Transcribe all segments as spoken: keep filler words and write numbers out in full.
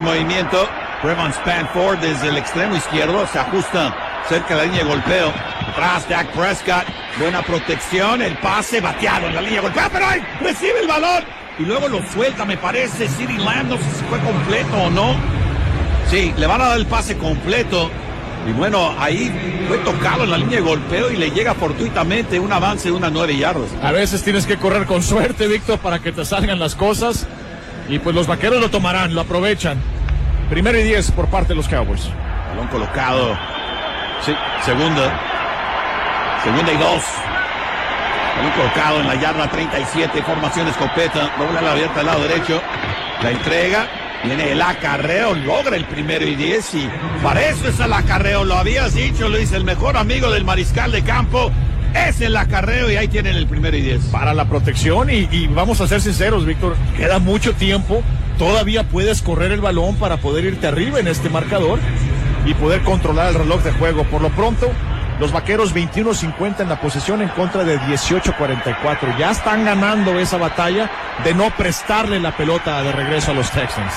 movimiento. Brevon Spanford desde el extremo izquierdo. Se ajusta cerca de la línea de golpeo. Atrás Dak Prescott. Buena protección. El pase bateado en la línea de golpeo. Pero ahí recibe el balón. Y luego lo suelta, me parece. CeeDee Lamb, no sé si fue completo o no. Sí, le van a dar el pase completo. Y bueno, ahí fue tocado en la línea de golpeo y le llega fortuitamente un avance de unas nueve yardas. A veces tienes que correr con suerte, Víctor, para que te salgan las cosas. Y pues los vaqueros lo tomarán, lo aprovechan. Primero y diez por parte de los Cowboys. Balón colocado. Sí, segunda. Segunda y dos. Balón colocado en la yarda treinta y siete. Formación escopeta. Doble a la abierta al lado derecho. La entrega. Viene el acarreo, logra el primero y diez y para eso es el acarreo, lo habías dicho Luis, el mejor amigo del mariscal de campo es el acarreo y ahí tienen el primero y diez. Para la protección y, y vamos a ser sinceros, Víctor, queda mucho tiempo, todavía puedes correr el balón para poder irte arriba en este marcador y poder controlar el reloj de juego. Por lo pronto, los vaqueros veintiuno cincuenta en la posesión en contra de dieciocho cuarenta y cuatro. Ya están ganando esa batalla de no prestarle la pelota de regreso a los Texans.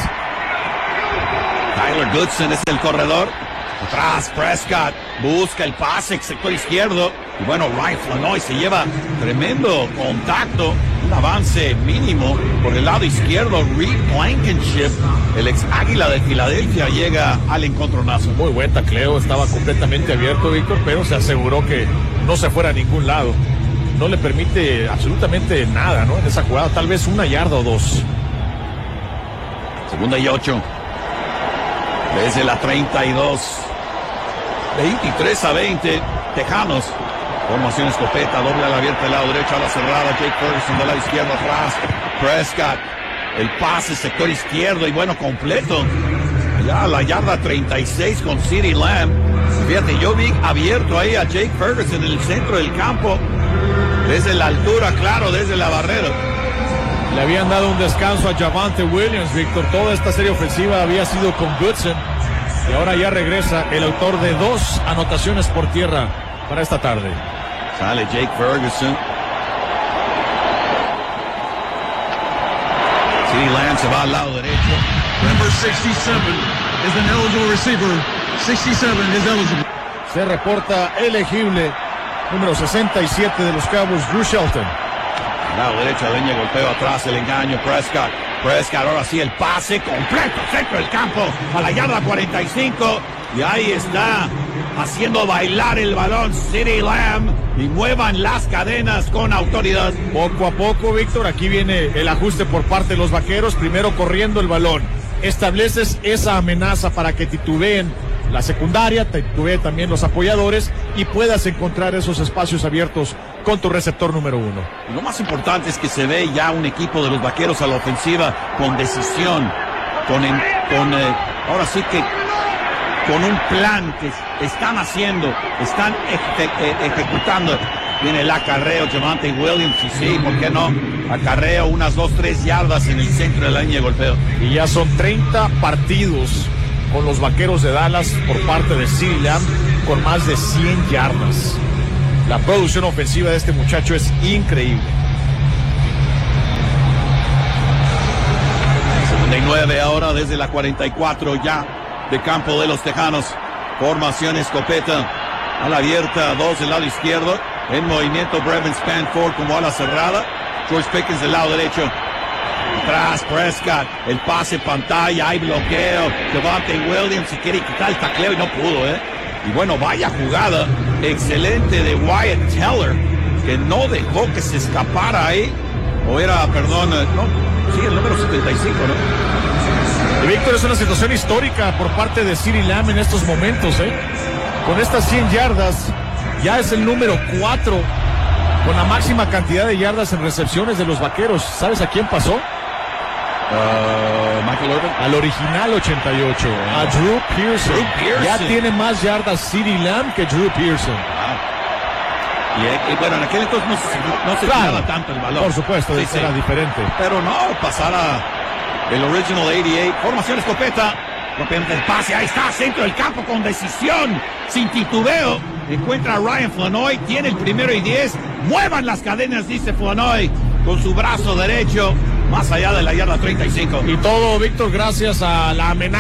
Tyler Goodson es el corredor. Atrás Prescott busca el pase, sector izquierdo. Y bueno, Ryan Flanoy se lleva tremendo contacto. Un avance mínimo por el lado izquierdo. Reed Blankenship, el ex águila de Filadelfia, llega al encontronazo. Muy buen tacleo, estaba completamente abierto, Víctor, pero se aseguró que no se fuera a ningún lado. No le permite absolutamente nada, ¿no? En esa jugada, tal vez una yarda o dos. Segunda y ocho. Desde la treinta y dos. veintitrés a veinte. Tejanos. Formación escopeta, doble a la abierta del lado derecho, a la cerrada, Jake Ferguson del lado izquierdo atrás, Prescott, el pase, sector izquierdo y bueno, completo, ya a la yarda treinta y seis con CeeDee Lamb. Fíjate, yo vi abierto ahí a Jake Ferguson en el centro del campo, desde la altura, claro, desde la barrera. Le habían dado un descanso a Javonte Williams, Víctor, toda esta serie ofensiva había sido con Goodson y ahora ya regresa el autor de dos anotaciones por tierra para esta tarde. Sale Jake Ferguson. CeeDee Lamb se va al lado derecho. Number sixty-seven is an eligible receiver. sixty-seven is eligible. Se reporta elegible número sesenta y siete de los Cowboys, Drew Shelton. Al lado derecho, la línea golpeo atrás, el engaño, Prescott. Prescott, ahora sí el pase completo, centro del campo, a la yarda cuarenta y cinco. Y ahí está haciendo bailar el balón CeeDee Lamb y muevan las cadenas con autoridad. Poco a poco, Víctor, aquí viene el ajuste por parte de los vaqueros, primero corriendo el balón. Estableces esa amenaza para que titubeen la secundaria, titubeen también los apoyadores y puedas encontrar esos espacios abiertos con tu receptor número uno. Lo más importante es que se ve ya un equipo de los vaqueros a la ofensiva con decisión, con, en, con eh, ahora sí que con un plan que están haciendo, están eje- ejecutando. Viene el acarreo, Javonte Williams, y sí, ¿por qué no? Acarreo unas dos, tres yardas en el centro de la línea de golpeo. Y ya son treinta partidos con los vaqueros de Dallas por parte de CeeDee Lamb con más de cien yardas. La producción ofensiva de este muchacho es increíble. Segunda y nueve ahora desde la cuarenta y cuatro ya de campo de los Tejanos. Formación escopeta a la abierta, dos del lado izquierdo. En movimiento Brevon Spanford como a la cerrada. George Pickens del lado derecho. Atrás Prescott, el pase pantalla, hay bloqueo. Javonte Williams se quiere quitar el tacleo y no pudo, ¿eh? Y bueno, vaya jugada excelente de Wyatt Teller, que no dejó que se escapara ahí. O era, perdón, no, sí, el número setenta y cinco, ¿no? Y Víctor, es una situación histórica por parte de CeeDee Lamb en estos momentos, ¿eh? Con estas cien yardas, ya es el número cuatro con la máxima cantidad de yardas en recepciones de los vaqueros. ¿Sabes a quién pasó? Uh, Michael Irvin. Al original ochenta y ocho, ah. a Drew Pearson. Drew Pearson. Ya tiene más yardas CeeDee Lamb que Drew Pearson. Ah. Y, y bueno, en aquel entonces no se, no se claro, tiraba tanto el balón. Por supuesto, sí, era sí. diferente. Pero no, pasara el original ochenta y ocho. Formación escopeta. Rápidamente el pase, ahí está, centro del campo con decisión, sin titubeo. Encuentra a Ryan Flanoy, tiene el primero y diez. Muevan las cadenas, dice Flanoy, con su brazo derecho, más allá de la yarda treinta y cinco. Y todo, Víctor, gracias a la amenaza